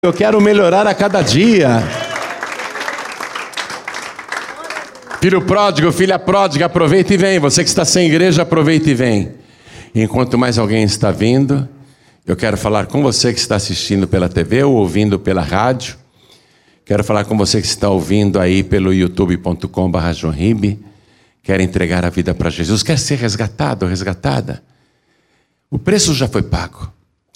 Eu quero melhorar a cada dia. Filho pródigo, filha pródiga, aproveita e vem. Você que está sem igreja, aproveita e vem. Enquanto mais alguém está vindo, eu quero falar com você que está assistindo pela TV ou ouvindo pela rádio. Quero falar com você que está ouvindo aí pelo youtube.com/joãoribe. Quer entregar a vida para Jesus, quer ser resgatado ou resgatada. O preço já foi pago.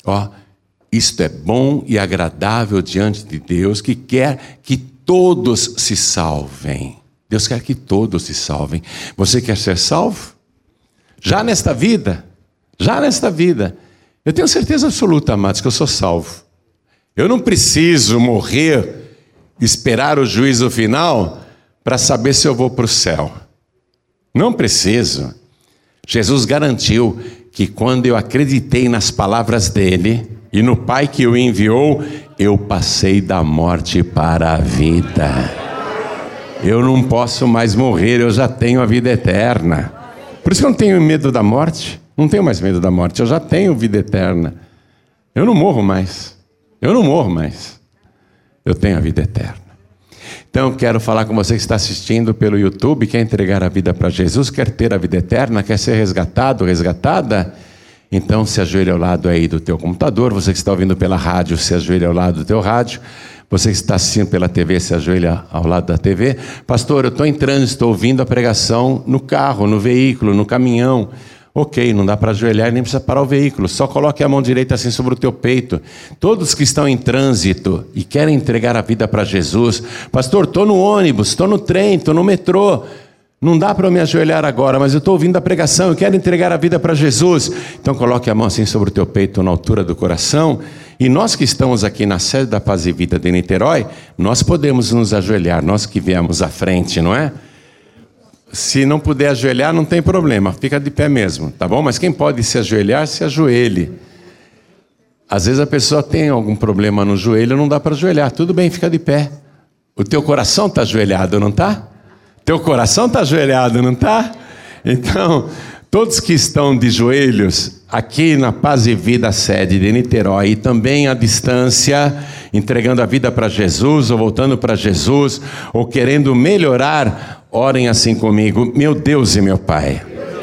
Isto é bom e agradável diante de Deus, que quer que todos se salvem. Deus quer que todos se salvem. Você quer ser salvo? Já nesta vida? Já nesta vida. Eu tenho certeza absoluta, amados, que eu sou salvo. Eu não preciso morrer, esperar o juízo final para saber se eu vou para o céu. Não preciso. Jesus garantiu que quando eu acreditei nas palavras dele e no Pai que o enviou, eu passei da morte para a vida. Eu não posso mais morrer, eu já tenho a vida eterna. Por isso que eu não tenho medo da morte. Não tenho mais medo da morte, eu já tenho vida eterna. Eu não morro mais. Eu não morro mais. Eu tenho a vida eterna. Então eu quero falar com você que está assistindo pelo YouTube, quer entregar a vida para Jesus, quer ter a vida eterna, quer ser resgatado, resgatada. Então se ajoelha ao lado aí do teu computador. Você que está ouvindo pela rádio, se ajoelha ao lado do teu rádio. Você que está assistindo pela TV, se ajoelha ao lado da TV. Pastor, eu estou em trânsito, estou ouvindo a pregação no carro, no veículo, no caminhão. Ok, não dá para ajoelhar, nem precisa parar o veículo. Só coloque a mão direita assim sobre o teu peito. Todos que estão em trânsito e querem entregar a vida para Jesus. Pastor, estou no ônibus, estou no trem, estou no metrô. Não dá para eu me ajoelhar agora, mas eu estou ouvindo a pregação, eu quero entregar a vida para Jesus. Então coloque a mão assim sobre o teu peito, na altura do coração. E nós que estamos aqui na sede da Paz e Vida de Niterói, nós podemos nos ajoelhar, nós que viemos à frente, não é? Se não puder ajoelhar, não tem problema, fica de pé mesmo, tá bom? Mas quem pode se ajoelhar, se ajoelhe. Às vezes a pessoa tem algum problema no joelho, não dá para ajoelhar. Tudo bem, fica de pé. O teu coração está ajoelhado, não está? Teu coração está ajoelhado, não está? Então, todos que estão de joelhos, aqui na Paz e Vida sede de Niterói, e também à distância, entregando a vida para Jesus, ou voltando para Jesus, ou querendo melhorar, orem assim comigo. Meu Deus e meu Pai,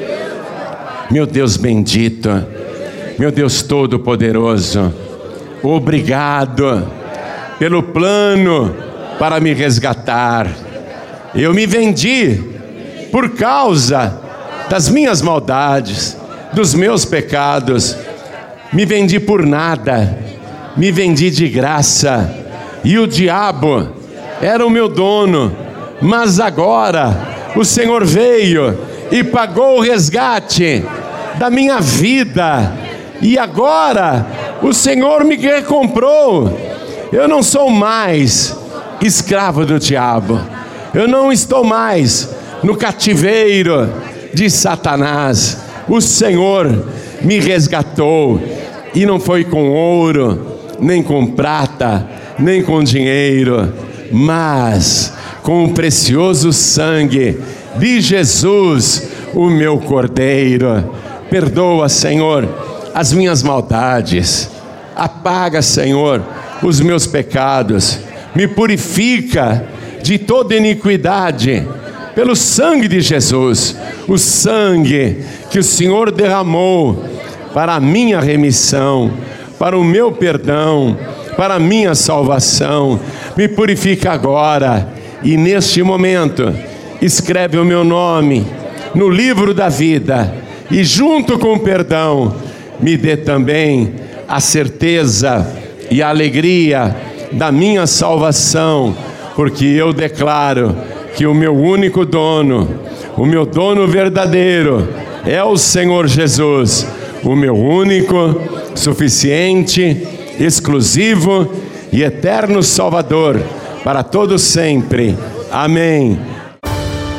meu Deus bendito, meu Deus todo-poderoso, obrigado pelo plano para me resgatar. Eu me vendi por causa das minhas maldades, dos meus pecados. Me vendi por nada, me vendi de graça. E o diabo era o meu dono. Mas agora o Senhor veio e pagou o resgate da minha vida. E agora o Senhor me recomprou. Eu não sou mais escravo do diabo. Eu não estou mais no cativeiro de Satanás. O Senhor me resgatou. E não foi com ouro, nem com prata, nem com dinheiro, mas com o precioso sangue de Jesus, o meu Cordeiro. Perdoa, Senhor, as minhas maldades. Apaga, Senhor, os meus pecados. Me purifica de toda iniquidade pelo sangue de Jesus. O sangue que o Senhor derramou para a minha remissão, para o meu perdão, para a minha salvação. Me purifica agora. E neste momento, escreve o meu nome no livro da vida. E junto com o perdão, me dê também a certeza e a alegria da minha salvação. Porque eu declaro que o meu único dono, o meu dono verdadeiro, é o Senhor Jesus. O meu único, suficiente, exclusivo e eterno Salvador. Para todos sempre. Amém.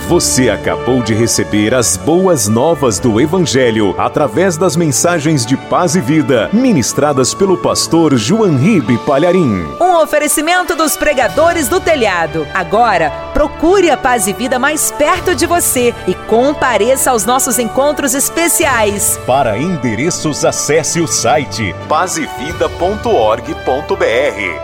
Você acabou de receber as boas novas do Evangelho através das mensagens de paz e vida ministradas pelo pastor João Ribe Palharim. Um oferecimento dos pregadores do telhado. Agora, procure a Paz e Vida mais perto de você e compareça aos nossos encontros especiais. Para endereços, acesse o site pazevida.org.br.